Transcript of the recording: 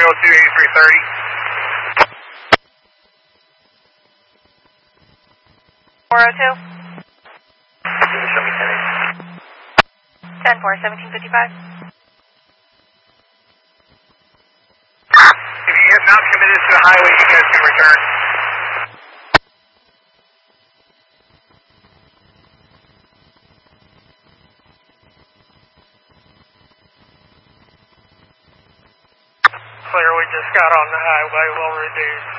402-8330. Show me 10-8. 10-4, 1755. If you have not committed to the highway, you guys can return. Clear, we just got on the highway, we'll reduce.